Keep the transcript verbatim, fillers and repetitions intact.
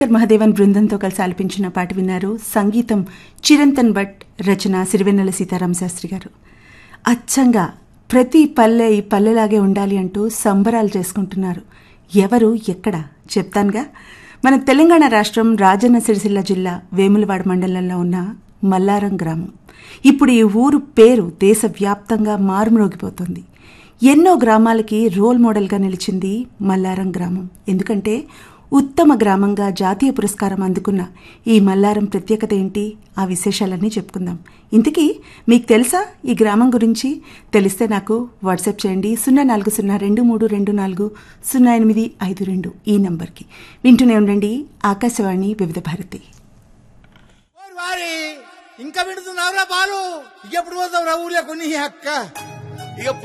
మహదేవన్ బృందంతో కలిసి ఆలపించిన పాట విన్నారు. సంగీతం చిరంతన్ భట్, రచన సిరివెన్నెల సీతారామ శాస్త్రి గారు. అచ్చంగా ప్రతి పల్లె ఈ పల్లెలాగే ఉండాలి అంటూ సంబరాలు చేసుకుంటున్నారు. ఎవరు ఎక్కడ చెప్తానుగా. మన తెలంగాణ రాష్ట్రం రాజన్న సిరిసిల్ల జిల్లా వేములవాడ మండలంలో ఉన్న మల్లారం గ్రామం. ఇప్పుడు ఈ ఊరు పేరు దేశవ్యాప్తంగా మారుమ్రోగిపోతుంది. ఎన్నో గ్రామాలకి రోల్ మోడల్గా నిలిచింది మల్లారం గ్రామం. ఎందుకంటే ఉత్తమ గ్రామంగా జాతీయ పురస్కారం అందుకున్న ఈ మల్లారం ప్రత్యేకత ఏంటి, ఆ విశేషాలన్నీ చెప్పుకుందాం. ఇంతకీ మీకు తెలుసా ఈ గ్రామం గురించి? తెలిస్తే నాకు వాట్సాప్ చేయండి. సున్నా నాలుగు సున్నా రెండు మూడు రెండు నాలుగు సున్నా ఎనిమిది ఐదు రెండు ఈ నంబర్కి. వింటూనే ఉండండి ఆకాశవాణి వివిధ భారతి. ఇంకా వింటున్నావురా బాలు? ఎప్పుడు పోతావు రా ఊర్లో కొన్ని అక్క?